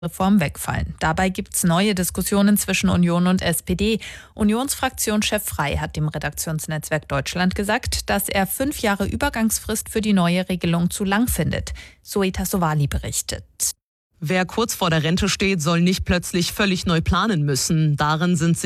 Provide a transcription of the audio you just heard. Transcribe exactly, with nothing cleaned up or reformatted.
Reform wegfallen. Dabei gibt es neue Diskussionen zwischen Union und S P D. Unionsfraktionschef Frey hat dem Redaktionsnetzwerk Deutschland gesagt, dass er fünf Jahre Übergangsfrist für die neue Regelung zu lang findet. Zoe Tassovali berichtet. Wer kurz vor der Rente steht, soll nicht plötzlich völlig neu planen müssen. Darin sind